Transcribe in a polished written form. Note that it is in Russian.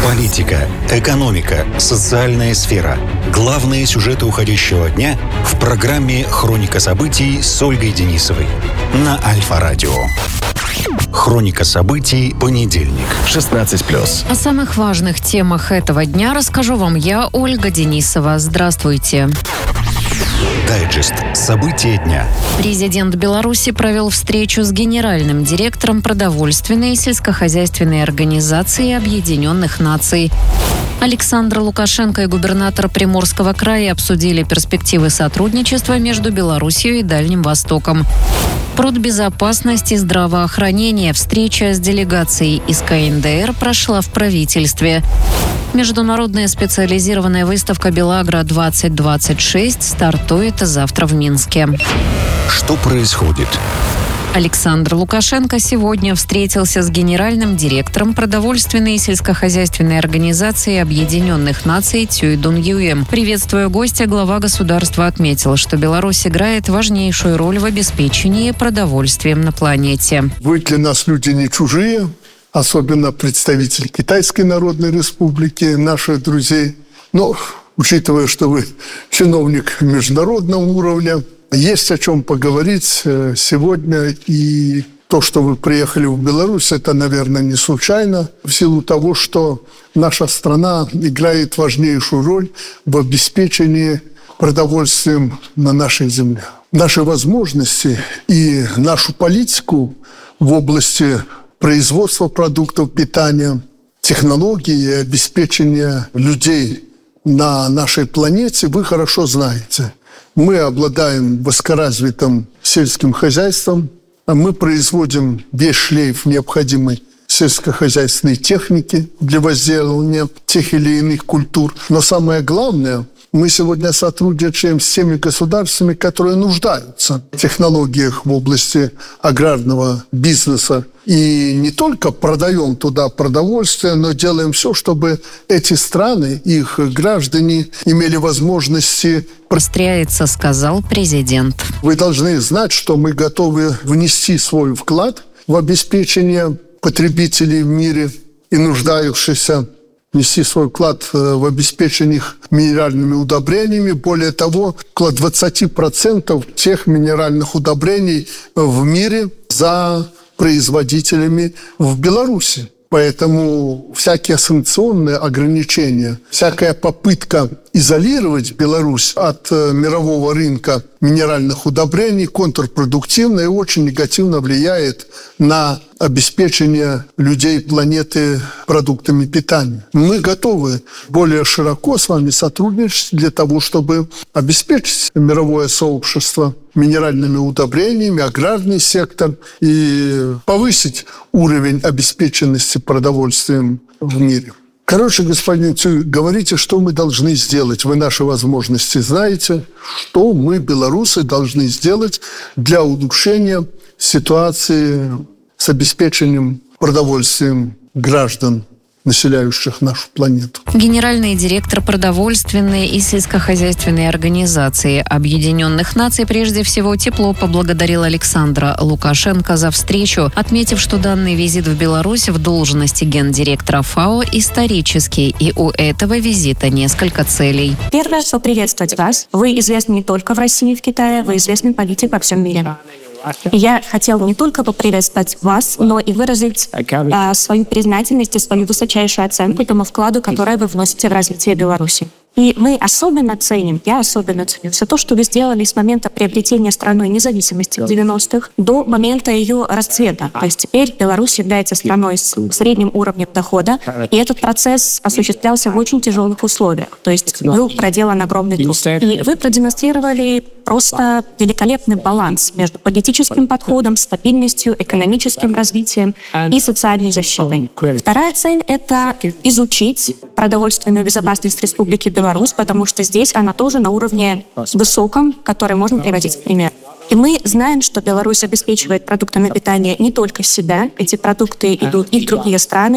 Политика, экономика, социальная сфера. Главные сюжеты уходящего дня в программе «Хроника событий» с Ольгой Денисовой на Альфа-радио. Хроника событий, понедельник, 16+. О самых важных темах этого дня расскажу вам я, Ольга Денисова. Здравствуйте. Дайджест. События дня. Президент Беларуси провел встречу с генеральным директором продовольственной и сельскохозяйственной организации Объединенных Наций. Александр Лукашенко и губернатор Приморского края обсудили перспективы сотрудничества между Беларусью и Дальним Востоком. Продбезопасность и здравоохранение. Встреча с делегацией из КНДР прошла в правительстве. Международная специализированная выставка «Белагро-2026» стартует завтра в Минске. Что происходит? Александр Лукашенко сегодня встретился с генеральным директором продовольственной и сельскохозяйственной организации Объединенных Наций Цюй Дун Юем. Приветствуя гостя, глава государства отметил, что Беларусь играет важнейшую роль в обеспечении продовольствием на планете. Вы для нас люди не чужие, особенно представители Китайской Народной Республики, наших друзей. Но, учитывая, что вы чиновник международного уровня, есть о чем поговорить сегодня. И то, что вы приехали в Беларусь, это, наверное, не случайно, в силу того, что наша страна играет важнейшую роль в обеспечении продовольствием на нашей земле. Наши возможности и нашу политику в области производства продуктов питания, технологий и обеспечения людей на нашей планете вы хорошо знаете. Мы обладаем высокоразвитым сельским хозяйством, мы производим весь шлейф необходимой сельскохозяйственной техники для возделывания тех или иных культур. Но самое главное, мы сегодня сотрудничаем с теми государствами, которые нуждаются в технологиях в области аграрного бизнеса. И не только продаем туда продовольствие, но делаем все, чтобы эти страны, их граждане имели возможности... Постряется, сказал президент. Вы должны знать, что мы готовы внести свой вклад в обеспечение потребителей в мире и нуждающихся, внести свой вклад в обеспечение их минеральными удобрениями. Более того, около 20% тех минеральных удобрений в мире за производителями в Беларуси. Поэтому всякие санкционные ограничения, всякая попытка изолировать Беларусь от мирового рынка минеральных удобрений контрпродуктивна и очень негативно влияет на обеспечение людей планеты продуктами питания. Мы готовы более широко с вами сотрудничать для того, чтобы обеспечить мировое сообщество минеральными удобрениями, аграрный сектор и повысить уровень обеспеченности продовольствием в мире. Короче, господин Цюй, говорите, что мы должны сделать. Вы наши возможности знаете. Что мы, белорусы, должны сделать для улучшения ситуации с обеспечением продовольствием граждан, населяющих нашу планету. Генеральный директор продовольственной и сельскохозяйственной организации Объединенных Наций прежде всего тепло поблагодарил Александра Лукашенко за встречу, отметив, что данный визит в Беларусь в должности гендиректора ФАО исторический, и у этого визита несколько целей. Первое, что приветствовать вас. Вы известны не только в России и в Китае, вы известный политик во всем мире. Я хотела не только поприветствовать вас, но и выразить свою признательность и свою высочайшую оценку тому вкладу, который вы вносите в развитие Беларуси. И мы особенно ценим, я особенно ценю все то, что вы сделали с момента приобретения страной независимости в 90-х до момента ее расцвета. То есть теперь Беларусь является страной с средним уровнем дохода, и этот процесс осуществлялся в очень тяжелых условиях. То есть был проделан огромный труд. И вы продемонстрировали просто великолепный баланс между политическим подходом, стабильностью, экономическим развитием и социальной защитой. Вторая цель – это изучить продовольственную безопасность Республики Беларусь, потому что здесь она тоже на уровне высоком, который можно приводить в пример. И мы знаем, что Беларусь обеспечивает продуктами питания не только себя. Эти продукты идут и в другие страны.